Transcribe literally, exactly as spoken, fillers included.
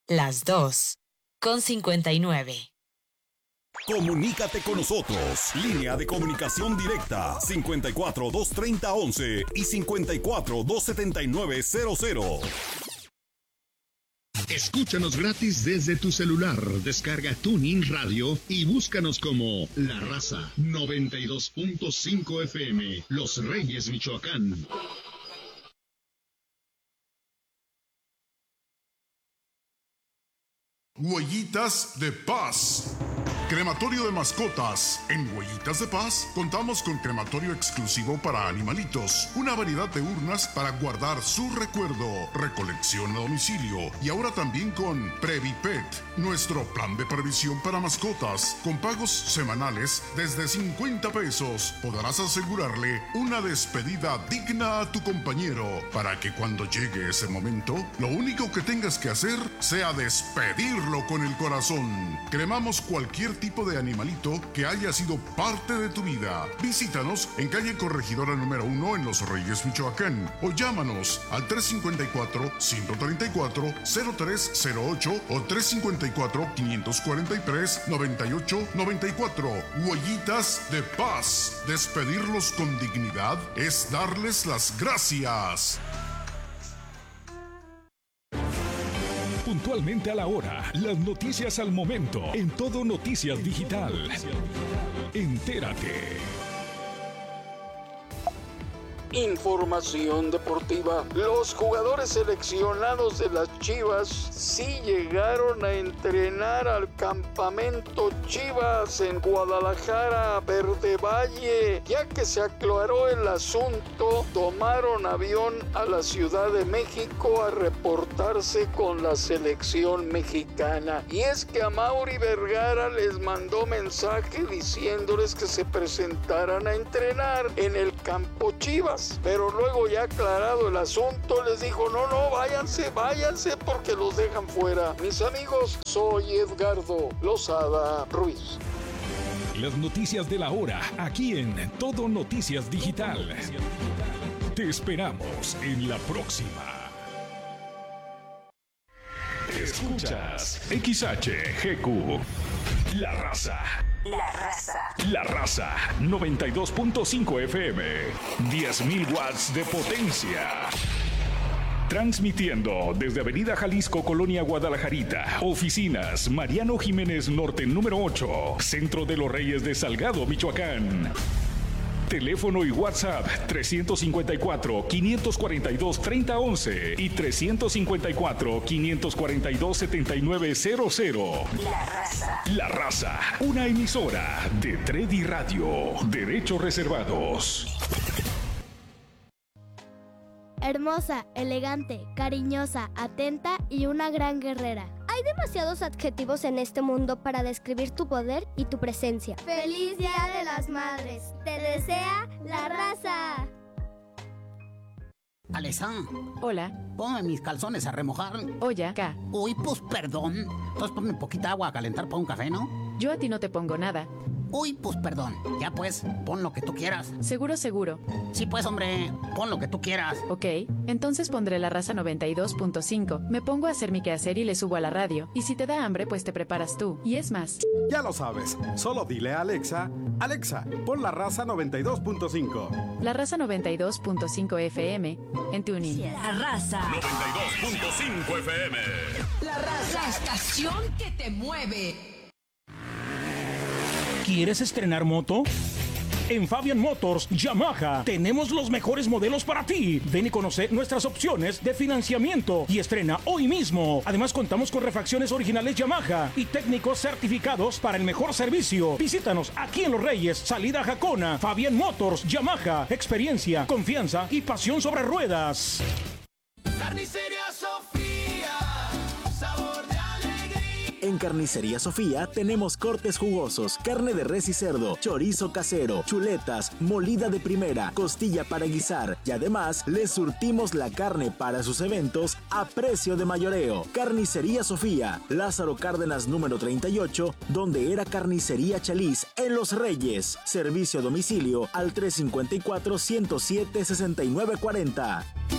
las dos con cincuenta y nueve. Comunícate con nosotros. Línea de comunicación directa cincuenta y cuatro, doscientos treinta, once y cincuenta y cuatro, doscientos setenta y nueve, cero cero. Escúchanos gratis desde tu celular. Descarga TuneIn Radio y búscanos como La Raza noventa y dos punto cinco F M, Los Reyes, Michoacán. Huellitas de Paz. Crematorio de mascotas. En Huellitas de Paz contamos con crematorio exclusivo para animalitos, una variedad de urnas para guardar su recuerdo, recolección a domicilio y ahora también con Previpet, nuestro plan de previsión para mascotas. Con pagos semanales desde cincuenta pesos podrás asegurarle una despedida digna a tu compañero para que cuando llegue ese momento, lo único que tengas que hacer sea despedirlo con el corazón. Cremamos cualquier tipo de animalito que haya sido parte de tu vida. Visítanos en calle Corregidora número uno en Los Reyes, Michoacán, o llámanos al tres cinco cuatro, cinco tres cuatro, cero tres cero ocho o tres cinco cuatro, cinco cuatro tres, nueve ocho nueve cuatro. Huellitas de Paz. Despedirlos con dignidad es darles las gracias. Puntualmente a la hora, las noticias al momento, en Todo Noticias Digital. Entérate. Información deportiva. Los jugadores seleccionados de las Chivas sí llegaron a entrenar al campamento Chivas en Guadalajara, Verde Valle. Ya que se aclaró el asunto, tomaron avión a la Ciudad de México a reportarse con la selección mexicana. Y es que Amaury Vergara les mandó mensaje diciéndoles que se presentaran a entrenar en el campo Chivas. Pero luego, ya aclarado el asunto, les dijo, no, no, váyanse, váyanse porque los dejan fuera. Mis amigos, soy Edgardo Lozada Ruiz. Las noticias de la hora, aquí en Todo Noticias Digital. Te esperamos en la próxima. Escuchas X H G Q, La Raza. La Raza. La Raza, noventa y dos punto cinco F M, diez mil watts de potencia. Transmitiendo desde Avenida Jalisco, Colonia Guadalajarita. Oficinas Mariano Jiménez Norte número ocho, Centro de los Reyes de Salgado, Michoacán. Teléfono y WhatsApp tres cinco cuatro, cinco cuatro dos, tres cero uno uno y tres cinco cuatro, cinco cuatro dos, siete nueve cero cero. La Raza. La Raza, una emisora de Tredi Radio. Derechos reservados. Hermosa, elegante, cariñosa, atenta y una gran guerrera. Hay demasiados adjetivos en este mundo para describir tu poder y tu presencia. ¡Feliz Día de las Madres! ¡Te desea La Raza! Alesa. Hola. Ponme mis calzones a remojar. Oye, acá. Uy, pues perdón. Entonces ponme poquita agua a calentar para un café, ¿no? Yo a ti no te pongo nada. Uy, pues perdón. Ya pues, pon lo que tú quieras. Seguro, seguro. Sí, pues, hombre, pon lo que tú quieras. Ok, entonces pondré La Raza noventa y dos punto cinco. Me pongo a hacer mi quehacer y le subo a la radio. Y si te da hambre, pues te preparas tú. Y es más. Ya lo sabes. Solo dile a Alexa, Alexa, pon La Raza noventa y dos punto cinco. La Raza noventa y dos punto cinco F M en TuneIn. La Raza noventa y dos punto cinco F M. La Raza, la estación que te mueve. ¿Quieres estrenar moto? En Fabian Motors Yamaha tenemos los mejores modelos para ti. Ven y conoce nuestras opciones de financiamiento y estrena hoy mismo. Además, contamos con refacciones originales Yamaha y técnicos certificados para el mejor servicio. Visítanos aquí en Los Reyes, salida Jacona. Fabian Motors Yamaha, experiencia, confianza y pasión sobre ruedas. Carnicería Sofía, sabor de alegría. En Carnicería Sofía tenemos cortes jugosos, carne de res y cerdo, chorizo casero, chuletas, molida de primera, costilla para guisar y además les surtimos la carne para sus eventos a precio de mayoreo. Carnicería Sofía, Lázaro Cárdenas número treinta y ocho, donde era Carnicería Chaliz en Los Reyes. Servicio a domicilio al tres cinco cuatro, uno cero siete, seis nueve cuatro cero.